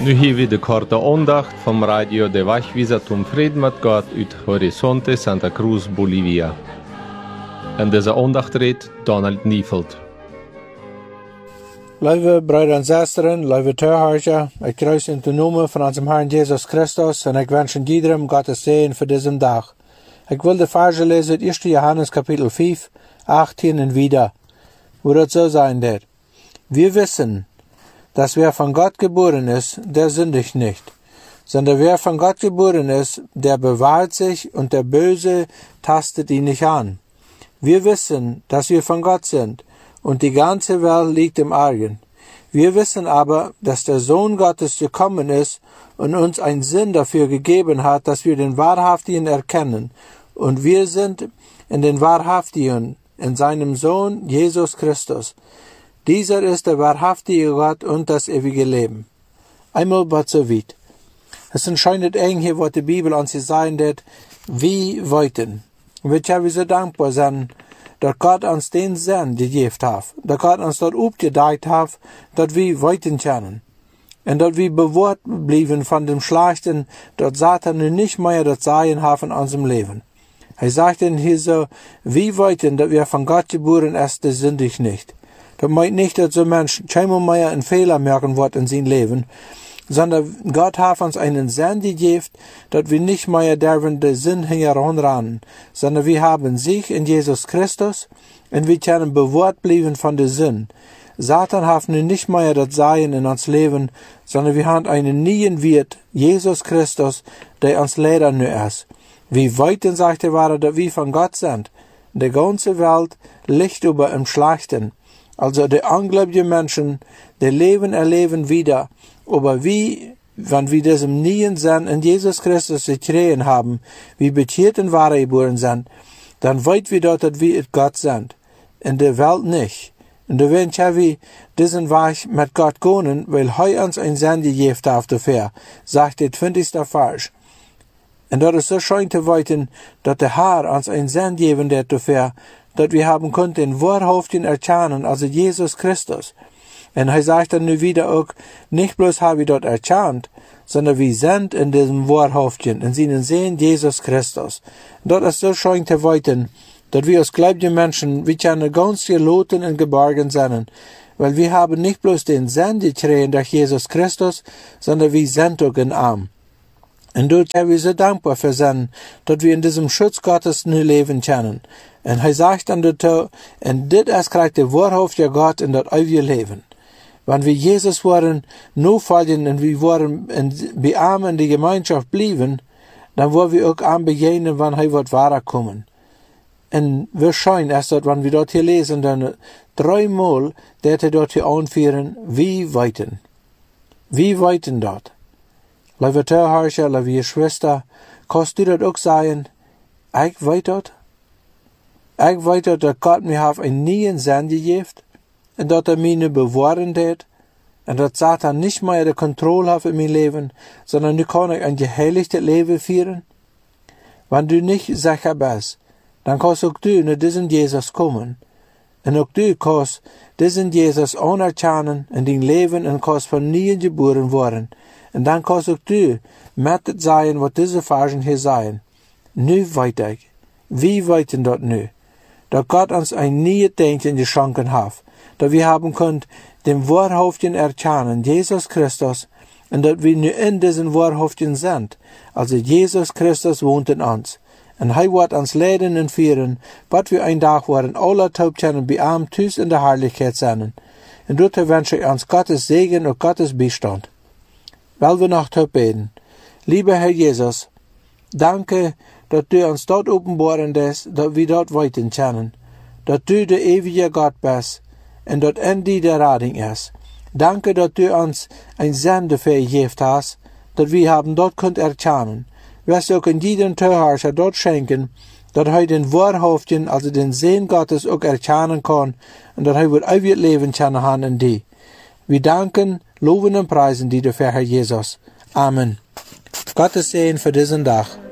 Nu hier weer de korte aandacht van Radio de Wegwijzer zum Frieden met Gott uit Horizonte Santa Cruz, Bolivia. En deze aandacht redt Donald Nieveld. Lieve broeder en zusteren, lieve toehoorders, ik kruis in de naam van onze Herrn Jesus Christus en ik wens iedereen Gottes Segen voor deze dag. Ik wil de verse lezen uit 1. Johannes kapitel 5, 18 en wieder, wo das so sein wird. Wir wissen, dass wer von Gott geboren ist, der sündigt nicht, sondern wer von Gott geboren ist, der bewahrt sich und der Böse tastet ihn nicht an. Wir wissen, dass wir von Gott sind und die ganze Welt liegt im Argen. Wir wissen aber, dass der Sohn Gottes gekommen ist und uns einen Sinn dafür gegeben hat, dass wir den Wahrhaftigen erkennen. Und wir sind in den Wahrhaftigen, in seinem Sohn Jesus Christus. Dieser ist der wahrhaftige Gott und das ewige Leben. Einmal was so weit. Es entscheidet eng hier, was die Bibel uns sagen wird, wie weiten. Und wir so dankbar sein, dass Gott uns den Sinn gegeben hat, dass Gott uns dort aufgedeiht hat, dass wir weiten können. Und dass wir bewahrt blieben von dem Schlechten, dass Satan nun nicht mehr das Sein hat in unserem Leben. Er sagt denn hier so, wie weiten, dass wir von Gott geboren ist, das sündig nicht. Das meint nicht, dass so ein Mensch keinmal mehr einen Fehler merken wird in seinem Leben, sondern Gott hat uns einen Sinn gegeben, dass wir nicht mehr dürfen den Sinn heranrennen, sondern wir haben sich in Jesus Christus und wir können bewahrt bleiben von der Sinn. Satan hat nun nicht mehr das Sein in uns Leben, sondern wir haben einen neuen Wirt, Jesus Christus, der uns Lehrer nur ist. Wie weit denn, sagt er, dass wir von Gott sind. Die ganze Welt liegt über im Schlechten. Also die ungläubigen Menschen, die Leben erleben wieder. Aber wie, wenn wir diesem neuen Sinn in Jesus Christus gekriegt haben, wie bekehrt und wahre geboren sind, dann weit wir dort, dass wir Gott sind. In der Welt nicht. Und da werden wir diesen Weg mit Gott gehen, weil er uns ein Sinn gegeben hat dafür, sagt der 20. Vers. Und das ist so schön zu weiten, dass der Herr uns ein Sinn geben wird dafür, dass wir haben können den Wahrhaftigen erkennen, also Jesus Christus. Und er sagt dann nu wieder auch, nicht bloß haben wir dort erkannt, sondern wir sind in diesem Wahrhaftigen, in seinen Sehen Jesus Christus. Und das ist so schön zu weiten, dass wir als gläubige Menschen, wir können ganz geloten und geborgen sein, weil wir haben nicht bloß den Sinn gekriegt durch Jesus Christus, sondern wir sind auch in Arm. Und dort sind wir so dankbar für sein, dass wir in diesem Schutz Gottes nu leben können. Und er sagt dann dazu, und dit ist kriegt der wahrhaftige Gott in das ewige Leben. Wenn wir Jesus waren, nur folgen und wir waren bei ihm in die Gemeinschaft blieben, dann wollen wir auch am begegnen, wenn er wird wahrer kommen. Und wir scheinen erst dort, wenn wir dort hier lesen, dann 3-mal, der er dort hier anführen, wie weiten. Wie weiten dort. Liebe Zuhörer, liebe Schwester, kannst du das auch sagen, ich weiß dort? Ich weiß dort, dass Gott mir einen neuen Sinn gegeben und dass mich bewahren wird und dass Satan nicht mehr die Kontrolle hat in mein Leben, sondern nu kann ich ein geheiligtes Leben führen. Wenn du nicht sicher bist, dann kannst auch du zu diesem Jesus kommen. Und auch du kannst diesen Jesus anerkennen in dein Leben und kannst von neuem geboren werden. Und dann kannst auch du mit sein, was diese Versen hier sagen. Nu weiß ich, wie weiten dort nu? Dass Gott uns ein neues Denken geschenkt hat, dass wir haben können, den Wahrhaftigen erkennen, Jesus Christus, und dass wir nu in diesen Wahrhaftigen sind. Also Jesus Christus wohnt in uns. Und er wird uns leiden und führen, was wir ein Tag werden alle taub können, bei ihm Tüß in der Herrlichkeit sein. Und dort wünsche ich uns Gottes Segen und Gottes Beistand. Weil wir noch taub beten. Lieber Herr Jesus, danke, dass du uns dort offenbaren lässt, dass wir dort weiten können. Dass du der ewige Gott bist und dass in dir der Rettung ist. Danke, dass du uns ein Sinn dafür gegeben hast, dass wir haben dort könnt erkennen. Wirst du auch in jedem Zuhörer dort schenken, dass er den Wahrhaftigen, also den Sinn Gottes auch erkennen kann und dass er wird ewig leben können haben in dir. Wir danken, loben und preisen dir dafür, Herr Jesus. Amen. Gottes Segen für diesen Tag.